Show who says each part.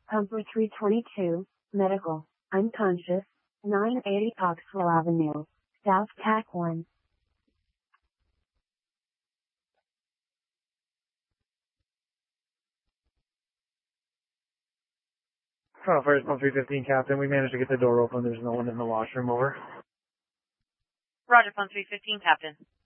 Speaker 1: Pumper 322, medical, unconscious, 980 Oxwell Avenue, South TAC 1.
Speaker 2: First, Pump 315, Captain. We managed to get the door open. There's no one in the washroom. Over.
Speaker 3: Roger, Pump 315, Captain.